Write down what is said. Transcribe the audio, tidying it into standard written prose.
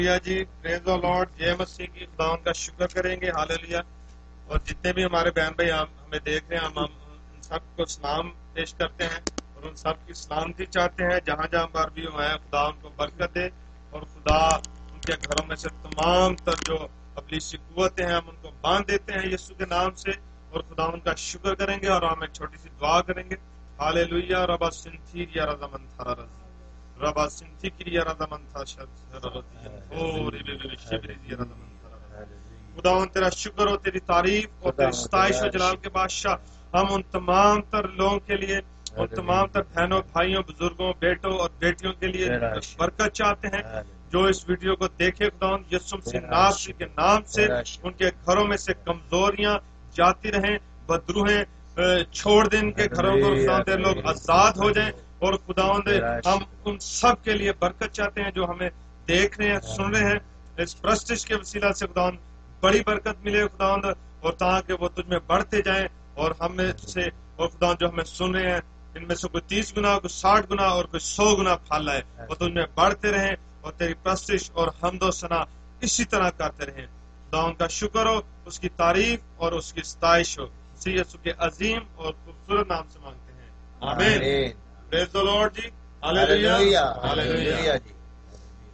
جی پریز دی lord, جے مسیح کی خدا ان کا شکر کریں گے، ہاللویا۔ اور جتنے بھی ہمارے بہن بھائی ہمیں دیکھ رہے ہیں، ہم ان سب کو سلام پیش کرتے ہیں اور ان سب کی سلامتی چاہتے ہیں جہاں جہاں پر بھی وہ ہیں۔ خدا ان کو برکت دے اور خدا ان کے گھروں میں سے تمام تر جو ابلیسی قوتیں ہیں ہم ان کو باندھ دیتے ہیں یسوع کے نام سے، اور خدا ان کا شکر کریں گے اور ہم ایک چھوٹی سی دعا کریں گے۔ ہاللویا۔ ربا سنتھی یا رضا من تھرا ربا سنتھی کی یا رضا من تھا خدا تیرا شکر ہو، تیری تعریف اور تیری ستائش و جلال کے بادشاہ۔ ہم ان تمام تر لوگوں کے لیے، ان تمام تر بہنوں بھائیوں بزرگوں بیٹوں اور بیٹیوں کے لیے برکت چاہتے ہیں جو اس ویڈیو کو دیکھے خدا یسوع مسیح ناصری کے نام سے ان کے گھروں میں سے کمزوریاں جاتی رہیں، بدروہیں چھوڑ دیں ان کے گھروں کو، خدا دے لوگ آزاد ہو جائیں۔ اور خداوند ہم ان سب کے لیے برکت چاہتے ہیں جو ہمیں دیکھ رہے ہیں سن رہے ہیں، اس پرستش کے وسیلہ سے خداوند بڑی برکت ملے خداوند، اور تاکہ وہ تجھ میں بڑھتے جائیں اور ہم میں سے، اور خداوند جو ہمیں سن رہے ہیں ان میں سے کوئی 30 گنا، کوئی 60 گنا اور کوئی 100 گنا پھل لائے، اور تجھ میں بڑھتے رہیں اور تیری پرستش اور حمد و ثنا اسی طرح کرتے رہیں۔ خداوند کا شکر ہو، اس کی تعریف اور اس کی ستائش ہو، مسیح یسوع کے عظیم اور خوبصورت نام سے مانگتے ہیں، آمین۔ پریز دی لارڈ جی، ہاللویا، ہاللویا۔